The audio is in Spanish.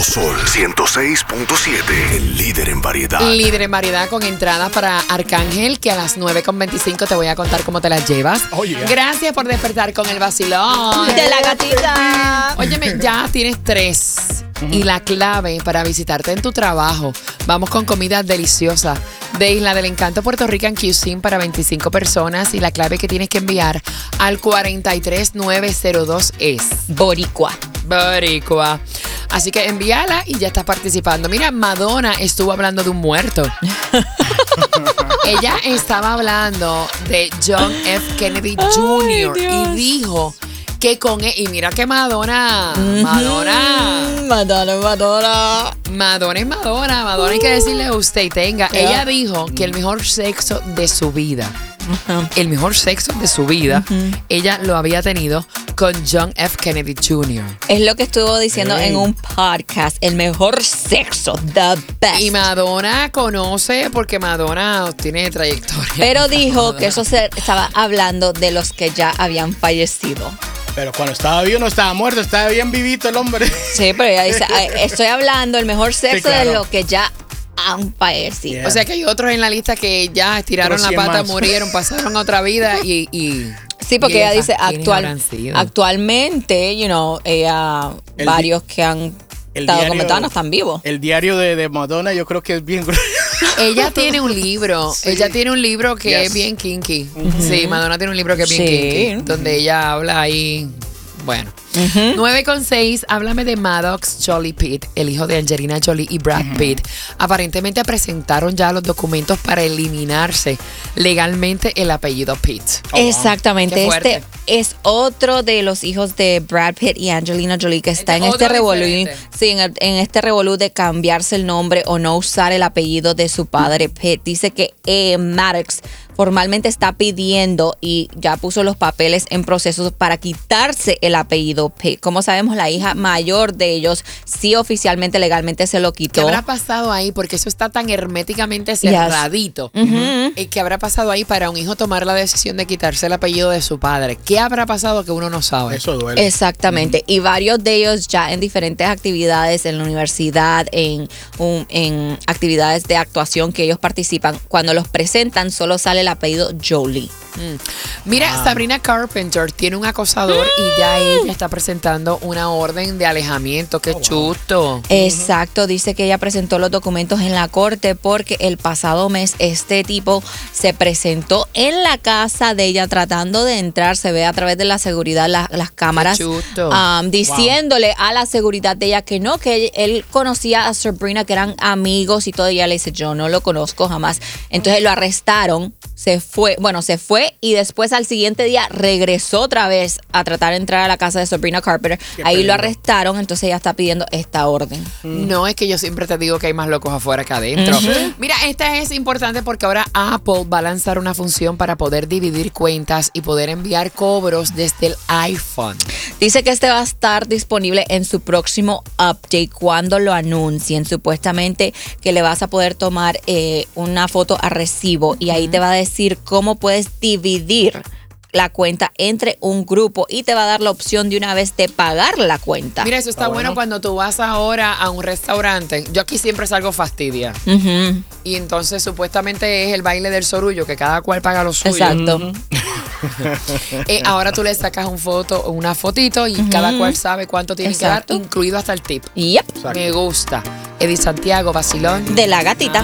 Sol 106.7, el líder en variedad. Líder en variedad con entradas para Arcángel, que a las 9:25 te voy a contar cómo te las llevas. Oh, yeah. Gracias por despertar con el vacilón de la gatita. Óyeme, ya tienes 3. Y la clave para visitarte en tu trabajo. Vamos con comida deliciosa de Isla del Encanto Puerto Rican Cuisine para 25 personas. Y la clave que tienes que enviar al 43902 es Boricua. Así que envíala y ya estás participando. Mira, Madonna estuvo hablando de un muerto. Ella estaba hablando de John F. Kennedy Jr. y dijo que con él, y mira que Madonna es Madonna, hay que decirle a usted y tenga. Ella dijo que el mejor sexo de su vida, ella lo había tenido con John F. Kennedy Jr. Es lo que estuvo diciendo en un podcast, el mejor sexo, the best. Y Madonna conoce porque Madonna tiene trayectoria. Pero dijo que eso se estaba hablando de los que ya habían fallecido. Pero cuando estaba vivo no estaba muerto, estaba bien vivito el hombre. Sí, pero ella dice, estoy hablando del mejor sexo Sí, claro. de lo que ya han fallecido. Yeah. O sea que hay otros en la lista que ya estiraron Pero la 100 pata, más. murieron, pasaron a otra vida y Sí, porque ella dice ¿quiénes habrán sido? actualmente, ella, El varios que han estado con Madonna están vivos. El diario de Madonna yo creo que es bien... Ella tiene un libro, Sí. ella tiene un libro que Yes. es bien kinky. Sí, Madonna tiene un libro que es bien Sí. kinky, donde ella habla ahí, bueno. 9:06, háblame de Maddox Jolie Pitt, el hijo de Angelina Jolie y Brad Pitt. Aparentemente presentaron ya los documentos para eliminarse legalmente el apellido Pitt. Exactamente. Qué fuerte. Este es otro de los hijos de Brad Pitt y Angelina Jolie que está en Otro este revolú. diferente. Sí, en este revolú de cambiarse el nombre o no usar el apellido de su padre Pitt. Dice que Maddox formalmente está pidiendo y ya puso los papeles en proceso para quitarse el apellido Pitt. Como sabemos, la hija mayor de ellos sí oficialmente, legalmente se lo ¿Qué quitó. habrá pasado ahí? Porque eso está tan herméticamente cerradito. ¿Qué habrá pasado ahí para un hijo tomar la decisión de quitarse el apellido de su padre? ¿Qué habrá pasado que uno no sabe? Eso duele. Exactamente. Y varios de ellos ya en diferentes actividades en la universidad, en actividades de actuación que ellos participan, cuando los presentan solo sale el apellido Jolie. Mira, Sabrina Carpenter tiene un acosador y ya ella está presentando una orden de alejamiento. ¡Qué chusto! Exacto, dice que ella presentó los documentos en la corte porque el pasado mes este tipo se presentó en la casa de ella tratando de entrar, se ve a través de la seguridad, las cámaras, Qué chusto. diciéndole a la seguridad de ella que no, que él conocía a Sabrina, que eran amigos y todo, y ella le dice, yo no lo conozco jamás. Entonces lo arrestaron, se fue y después al siguiente día regresó otra vez a tratar de entrar a la casa de Sabrina Carpenter. Ahí peligro. lo arrestaron, entonces ella está pidiendo esta orden. No, es que yo siempre te digo que hay más locos afuera que adentro. Mira, esta es importante porque ahora Apple va a lanzar una función para poder dividir cuentas y poder enviar cobros desde el iPhone. Dice que este va a estar disponible en su próximo update cuando lo anuncien. Supuestamente que le vas a poder tomar una foto a recibo y ahí te va a decir cómo puedes dividir la cuenta entre un grupo y te va a dar la opción de una vez de pagar la cuenta. Mira, eso está bueno cuando tú vas ahora a un restaurante. Yo aquí siempre salgo fastidia. Y entonces supuestamente es el baile del sorullo, que cada cual paga lo suyo. Exacto. Ahora tú le sacas una fotito y cada cual sabe cuánto tiene que dar, Exacto. incluido hasta el tip. Yep. Me gusta. Eddie Santiago, vacilón. De la gatita.